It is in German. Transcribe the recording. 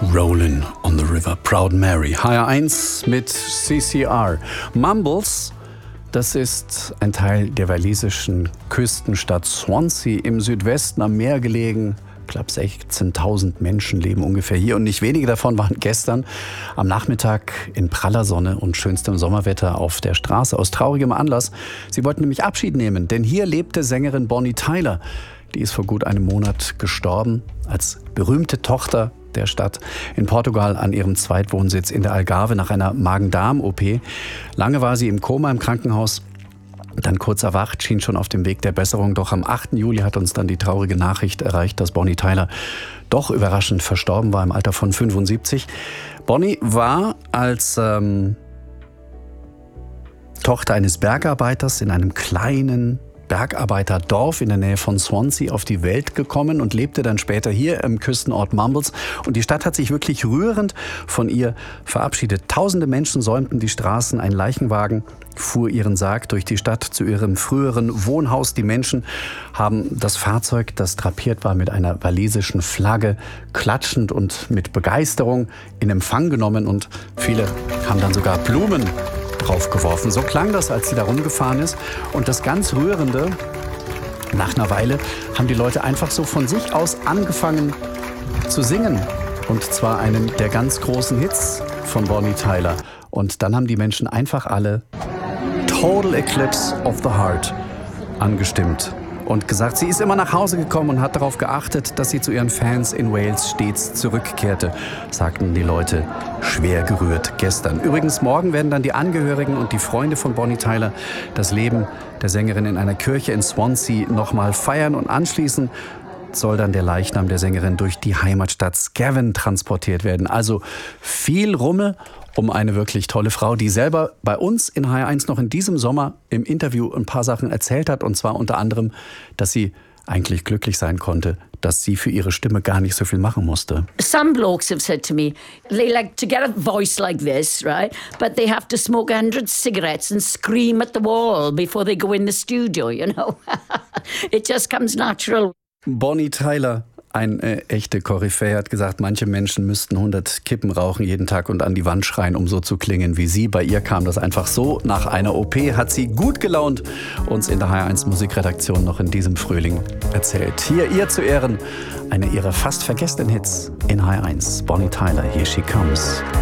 Rollin' on the River, Proud Mary. HR1 mit CCR. Mumbles, das ist ein Teil der walisischen Küstenstadt Swansea im Südwesten am Meer gelegen. Knapp 16.000 Menschen leben ungefähr hier und nicht wenige davon waren gestern am Nachmittag in praller Sonne und schönstem Sommerwetter auf der Straße aus traurigem Anlass. Sie wollten nämlich Abschied nehmen, denn hier lebte Sängerin Bonnie Tyler. Die ist vor gut einem Monat gestorben als berühmte Tochter der Stadt in Portugal an ihrem Zweitwohnsitz in der Algarve nach einer Magen-Darm-OP. Lange war sie im Koma im Krankenhaus. Dann kurz erwacht, schien schon auf dem Weg der Besserung. Doch am 8. Juli hat uns dann die traurige Nachricht erreicht, dass Bonnie Tyler doch überraschend verstorben war im Alter von 75. Bonnie war als Tochter eines Bergarbeiters in einem kleinen Bergarbeiterdorf in der Nähe von Swansea auf die Welt gekommen und lebte dann später hier im Küstenort Mumbles. Und die Stadt hat sich wirklich rührend von ihr verabschiedet. Tausende Menschen säumten die Straßen, ein Leichenwagen fuhr ihren Sarg durch die Stadt zu ihrem früheren Wohnhaus. Die Menschen haben das Fahrzeug, das drapiert war mit einer walisischen Flagge, klatschend und mit Begeisterung in Empfang genommen. Und viele haben dann sogar Blumen draufgeworfen. So klang das, als sie da rumgefahren ist. Und das ganz Rührende, nach einer Weile haben die Leute einfach so von sich aus angefangen zu singen. Und zwar einen der ganz großen Hits von Bonnie Tyler. Und dann haben die Menschen einfach alle Total Eclipse of the Heart angestimmt und gesagt, sie ist immer nach Hause gekommen und hat darauf geachtet, dass sie zu ihren Fans in Wales stets zurückkehrte, sagten die Leute schwer gerührt gestern. Übrigens, morgen werden dann die Angehörigen und die Freunde von Bonnie Tyler das Leben der Sängerin in einer Kirche in Swansea nochmal feiern und anschließend soll dann der Leichnam der Sängerin durch die Heimatstadt Scaven transportiert werden. Also viel Rummel um eine wirklich tolle Frau, die selber bei uns in HR1 noch in diesem Sommer im Interview ein paar Sachen erzählt hat. Und zwar unter anderem, dass sie eigentlich glücklich sein konnte, dass sie für ihre Stimme gar nicht so viel machen musste. Some blokes have said to me, they like to get a voice like this, right? But they have to smoke 100 cigarettes and scream at the wall before they go in the studio, you know? It just comes natural. Bonnie Tyler, eine echte Koryphäe, hat gesagt, manche Menschen müssten 100 Kippen rauchen jeden Tag und an die Wand schreien, um so zu klingen wie sie. Bei ihr kam das einfach so. Nach einer OP hat sie gut gelaunt uns in der HR1 Musikredaktion noch in diesem Frühling erzählt. Hier ihr zu Ehren, eine ihrer fast vergessenen Hits in HR1. Bonnie Tyler, Here She Comes.